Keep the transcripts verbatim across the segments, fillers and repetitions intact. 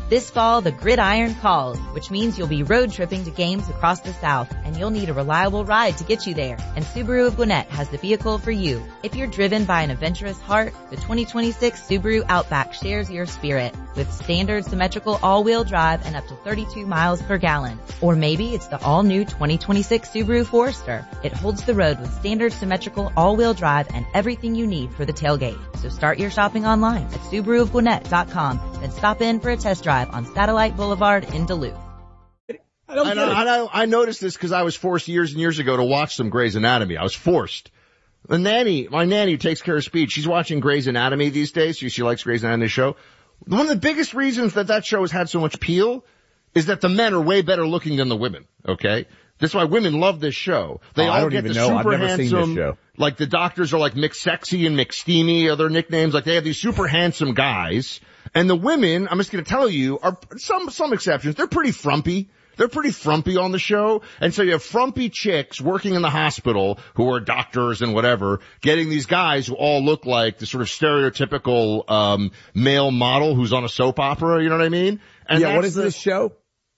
This fall, the gridiron calls, which means you'll be road tripping to games across the South, and you'll need a reliable ride to get you there. And Subaru of Gwinnett has the vehicle for you. If you're driven by an adventurous heart, the twenty twenty-six Subaru Outback shares your spirit with standard symmetrical all-wheel drive and up to thirty-two miles per gallon. Or maybe it's the all-new twenty twenty-six Subaru Forester. It holds the road with standard symmetrical all-wheel drive and everything you need for the tailgate. So start your shopping online at Subaru of Gwinnett dot com, then stop in for a test drive on Satellite Boulevard in Duluth. I, don't I, know, I, know, I noticed this because I was forced years and years ago to watch some Grey's Anatomy. I was forced. The nanny, my nanny who takes care of Speed, she's watching Grey's Anatomy these days. She, she likes Grey's Anatomy show. One of the biggest reasons that that show has had so much appeal is that the men are way better looking than the women, okay? That's why women love this show. They oh, all I don't get even the know. super I've never handsome, seen this show. Like the doctors are like McSexy and McSteamy, other nicknames. Like they have these super handsome guys. And the women, I'm just going to tell you, are some, some exceptions. They're pretty frumpy. They're pretty frumpy on the show. And so you have frumpy chicks working in the hospital who are doctors and whatever, getting these guys who all look like the sort of stereotypical, um, male model who's on a soap opera. You know what I mean? And yeah, what is the, this show?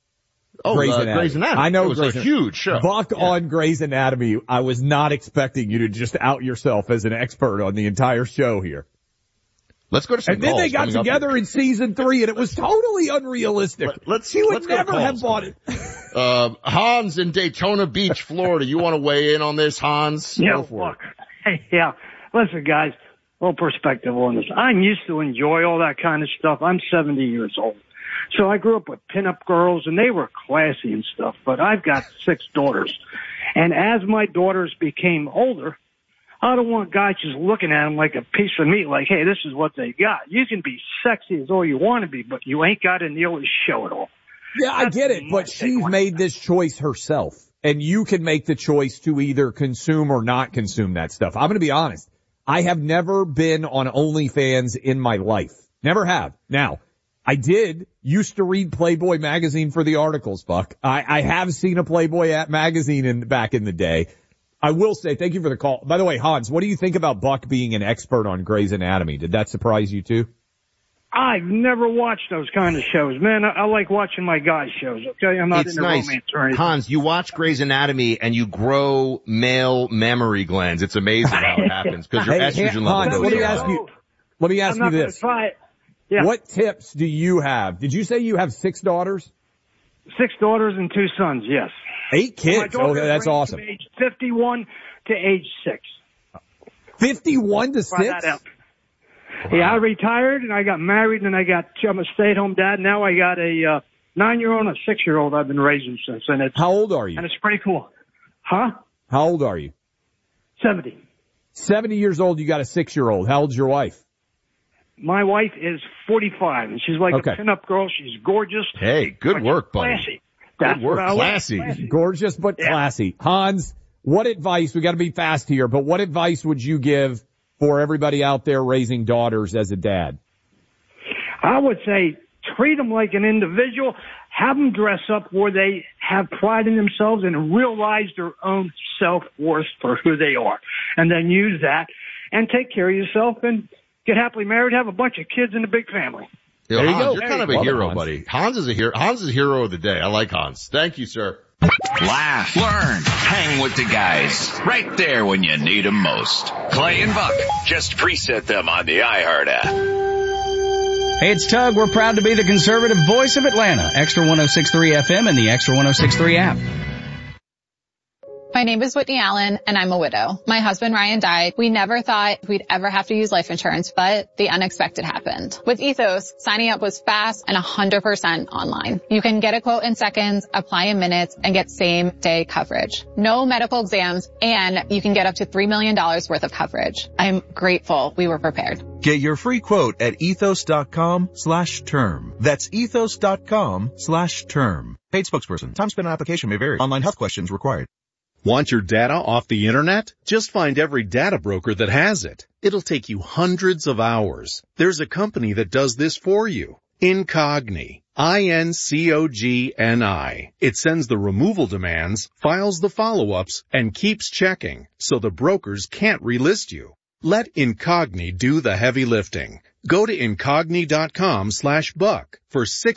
Oh, Grey's, uh, Anatomy. Grey's Anatomy. I know it was Grey's a Anatomy. huge show. Buck yeah. on Grey's Anatomy. I was not expecting you to just out yourself as an expert on the entire show here. Let's go to some And then calls they got together in season three, and it was totally unrealistic. Let, let's He would let's never have bought it. Uh, Hans in Daytona Beach, Florida. You want to weigh in on this, Hans? Yeah, Go for look. Hey, yeah. Listen, guys, a little perspective on this. I'm used to enjoy all that kind of stuff. I'm seventy years old. So I grew up with pinup girls, and they were classy and stuff, but I've got six daughters. And as my daughters became older, I don't want guys just looking at them like a piece of meat, like, hey, this is what they got. You can be sexy as all you want to be, but you ain't got to nearly show it all. Yeah, I That's get it, my but take she's on made it. this choice herself, and you can make the choice to either consume or not consume that stuff. I'm going to be honest. I have never been on OnlyFans in my life. Never have. Now, I did used to read Playboy magazine for the articles, Buck. I, I have seen a Playboy at magazine in back in the day. I will say, thank you for the call. By the way, Hans, what do you think about Buck being an expert on Grey's Anatomy? Did that surprise you too? I've never watched those kind of shows, man. I, I like watching my guys' shows, okay? I'm not It's into nice. romance or anything. Hans, you watch Grey's Anatomy and you grow male mammary glands. It's amazing how it happens because your Hey, estrogen Hans, level let goes me up. ask you, let me ask I'm you not going this. to try it. Yeah. What tips do you have? Did you say you have six daughters? Six daughters and two sons, yes. Eight My kids. daughters Okay, that's range awesome. From age fifty-one to age six. fifty-one to Try six? that out. Yeah, I retired and I got married and I got, I'm a stay-at-home dad. Now I got a uh, nine-year-old and a six-year-old I've been raising since. And it's, How old are you? and it's pretty cool. Huh? How old are you? seventy. seventy years old, you got a six-year-old. How old's your wife? My wife is forty-five and she's like Okay. a pinup girl. She's gorgeous. Hey, good but work, she's buddy. Classy. Good That's work. what I like. Classy. Classy. Gorgeous but Yeah. classy. Hans, what advice, we got to be fast here, but what advice would you give for everybody out there raising daughters as a dad? I would say treat them like an individual. Have them dress up where they have pride in themselves and realize their own self-worth for who they are. And then use that and take care of yourself and get happily married, have a bunch of kids and a big family. Yo, There you Hans, go. you're kind of a Love it, hero, Hans. buddy. Hans is a hero. Hans is a hero of the day. I like Hans. Thank you, sir. Laugh, learn, hang with the guys. Right there when you need them most. Clay and Buck. Just preset them on the iHeart app. Hey, it's Tug. We're proud to be the conservative voice of Atlanta. Extra one oh six point three F M and the Extra one oh six point three app. My name is Whitney Allen, and I'm a widow. My husband, Ryan, died. We never thought we'd ever have to use life insurance, but the unexpected happened. With Ethos, signing up was fast and one hundred percent online. You can get a quote in seconds, apply in minutes, and get same-day coverage. No medical exams, and you can get up to three million dollars worth of coverage. I'm grateful we were prepared. Get your free quote at ethos.com slash term. That's ethos.com slash term. Paid spokesperson. Time spent on application may vary. Online health questions required. Want your data off the internet? Just find every data broker that has it. It'll take you hundreds of hours. There's a company that does this for you. Incogni. I N C O G N I. It sends the removal demands, files the follow-ups, and keeps checking, so the brokers can't relist you. Let Incogni do the heavy lifting. Go to incogni.com slash buck for six